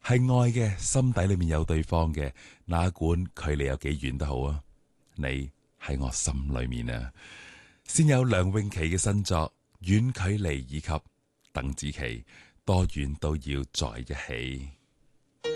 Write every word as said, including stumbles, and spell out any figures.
係愛嘅，心底裏面有對方嘅，哪管距離有幾遠都好啊！你喺我心裏面啊，先有梁詠琪嘅新作《遠距離》以及鄧紫棋《多遠都要在一起》。